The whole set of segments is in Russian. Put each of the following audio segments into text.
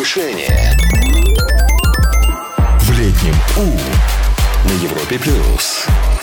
повышение. В летнем У на Европе плюс.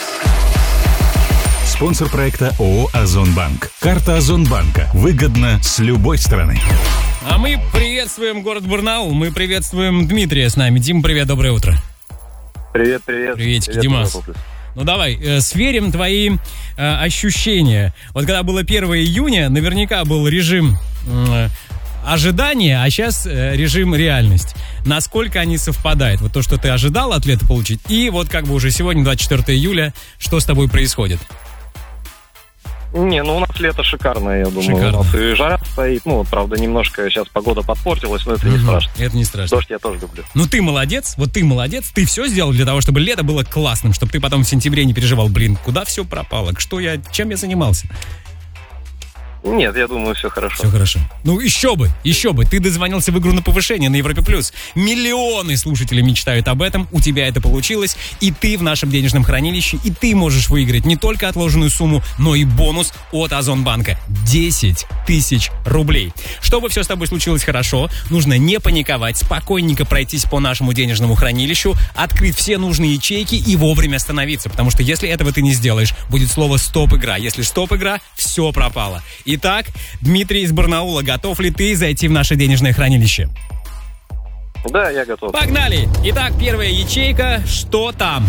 Спонсор проекта ООО «Озонбанк». Карта Озонбанка. Выгодно с любой стороны. А мы приветствуем город Барнаул. Мы приветствуем Дмитрия с нами. Дим, привет, доброе утро. Привет, привет. Приветики, привет, Димас. Ну давай, сверим твои ощущения. Вот когда было 1 июня, наверняка был режим ожидания, а сейчас режим реальность. Насколько они совпадают? Вот то, что ты ожидал от лета получить, и вот как бы уже сегодня, 24 июля, что с тобой происходит? Не, ну у нас лето шикарное, я думаю. Шикарно. У нас и жара стоит. Ну, правда, немножко сейчас погода подпортилась, но это не страшно. Это не страшно. Дождь я тоже люблю. Ну ты молодец, вот ты молодец, ты все сделал для того, чтобы лето было классным, чтобы ты потом в сентябре не переживал, куда все пропало, чем я занимался? Нет, я думаю, все хорошо. Все хорошо. Ну, еще бы, ты дозвонился в игру на повышение на Европе+. Миллионы слушателей мечтают об этом, у тебя это получилось, и ты в нашем денежном хранилище, и ты можешь выиграть не только отложенную сумму, но и бонус от Озонбанка. 10 тысяч рублей. Чтобы все с тобой случилось хорошо, нужно не паниковать, спокойненько пройтись по нашему денежному хранилищу, открыть все нужные ячейки и вовремя остановиться, потому что если этого ты не сделаешь, будет слово «стоп-игра». Если стоп-игра, все пропало. Итак, Дмитрий из Барнаула, готов ли ты зайти в наше денежное хранилище? Да, я готов. Погнали! Итак, первая ячейка. Что там?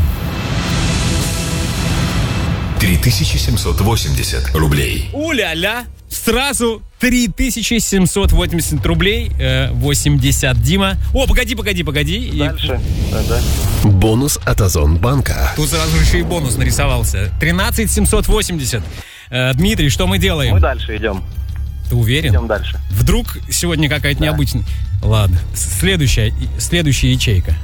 3780 рублей. У-ля-ля! Сразу 3780 рублей. 80, Дима. О, погоди. Дальше. Да. Бонус от Озонбанка. Тут сразу еще и бонус нарисовался. 13780. Дмитрий, что мы делаем? Мы дальше идем. Ты уверен? Идем дальше. Вдруг сегодня какая-то необычная... Ладно. Следующая ячейка.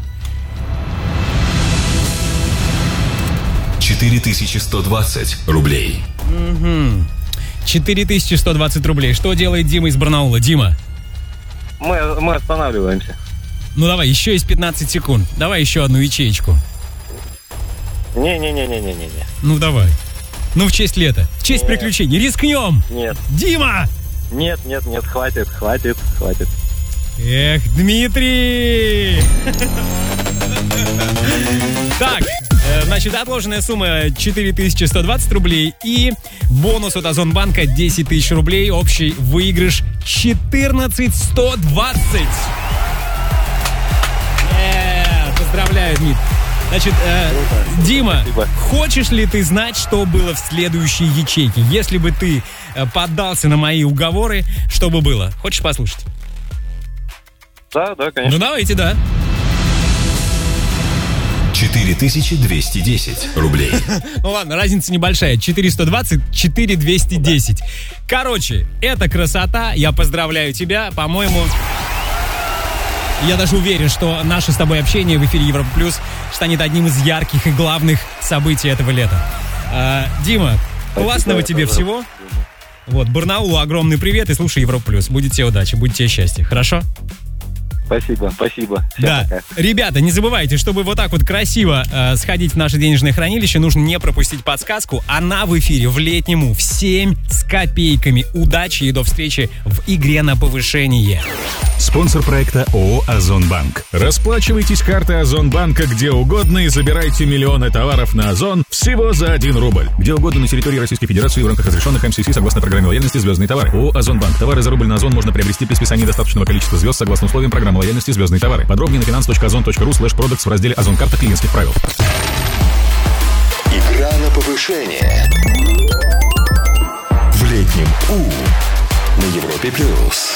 4120 рублей. 4120 рублей. Что делает Дима из Барнаула? Дима? Мы останавливаемся. Ну давай, еще есть 15 секунд. Давай еще одну ячеечку. Не. Ну давай. Ну в честь лета, в честь приключений. Рискнем! Нет. Дима! Нет, хватит. Эх, Дмитрий! Так, значит, отложенная сумма 4120 рублей и бонус от Озонбанка 10 тысяч рублей. Общий выигрыш 14120. Поздравляю, Дмитрий. Значит, Дима, спасибо. Хочешь ли ты знать, что было в следующей ячейке? Если бы ты поддался на мои уговоры, что бы было? Хочешь послушать? Да, конечно. Ну давайте, да. 4210 рублей. Ну ладно, разница небольшая. 420, 4210. Короче, это красота. Я поздравляю тебя. По-моему, я даже уверен, что наше с тобой общение в эфире Европа Плюс станет одним из ярких и главных событий этого лета. Дима, классного тебе всего. Вот, Барнаулу огромный привет и слушай Европа Плюс. Будет тебе удачи, будет тебе счастье. Хорошо? Спасибо. Всем да, пока. Ребята, не забывайте, чтобы вот так вот красиво сходить в наше денежное хранилище, нужно не пропустить подсказку. Она в эфире в летнему в 7 с копейками. Удачи и до встречи в игре на повышение. Спонсор проекта ООО «Озонбанк». Расплачивайтесь картой Озонбанка где угодно и забирайте миллионы товаров на Озон всего за 1 рубль. Где угодно на территории Российской Федерации в рамках разрешенных МСС согласно программе лояльности «Звездные товары». ООО «Озонбанк». Товары за рубль на Озон можно приобрести при списании достаточного количества звезд согласно условиям программы лояльности «Звездные товары». Подробнее на finance.ozon.ru/products в разделе «Озон-карта клиентских правил». Игра на повышение. В летнем У на Европе плюс.